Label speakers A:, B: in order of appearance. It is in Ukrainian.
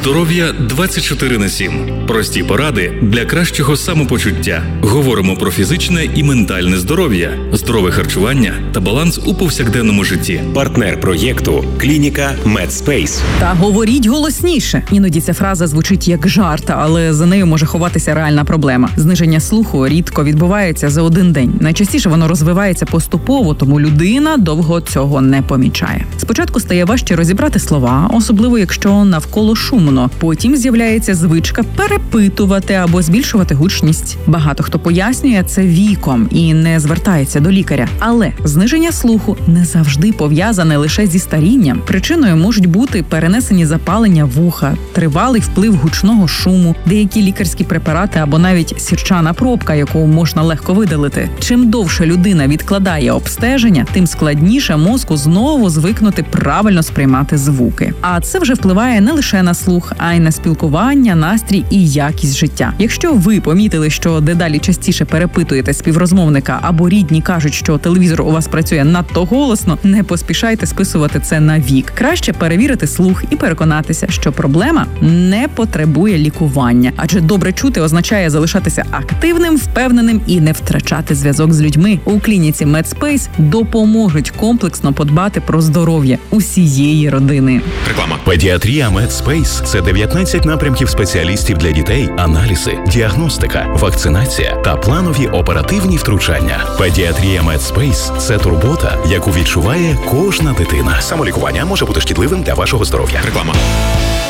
A: Здоров'я 24/7. Прості поради для кращого самопочуття. Говоримо про фізичне і ментальне здоров'я, здорове харчування та баланс у повсякденному житті.
B: Партнер проєкту – клініка Медспейс.
C: Та говоріть голосніше. Іноді ця фраза звучить як жарт, але за нею може ховатися реальна проблема. Зниження слуху рідко відбувається за один день. Найчастіше воно розвивається поступово, тому людина довго цього не помічає. Спочатку стає важче розібрати слова, особливо якщо навколо шумно. Потім з'являється звичка перепитувати або збільшувати гучність. Багато хто пояснює це віком і не звертається до лікаря. Але зниження слуху не завжди пов'язане лише зі старінням. Причиною можуть бути перенесені запалення вуха, тривалий вплив гучного шуму, деякі лікарські препарати або навіть сірчана пробка, яку можна легко видалити. Чим довше людина відкладає обстеження, тим складніше мозку знову звикнути правильно сприймати звуки. А це вже впливає не лише на слух, а й на спілкування, настрій і якість життя. Якщо ви помітили, що дедалі частіше перепитуєте співрозмовника або рідні кажуть, що телевізор у вас працює надто голосно, не поспішайте списувати це на вік. Краще перевірити слух і переконатися, що проблема не потребує лікування. Адже добре чути означає залишатися активним, впевненим і не втрачати зв'язок з людьми. У клініці Медспейс допоможуть комплексно подбати про здоров'я усієї родини.
B: Реклама. Педіатрія Медспейс – це 19 напрямків спеціалістів для дітей, аналізи, діагностика, вакцинація та планові оперативні втручання. Педіатрія Медспейс – це турбота, яку відчуває кожна дитина. Самолікування може бути шкідливим для вашого здоров'я. Реклама.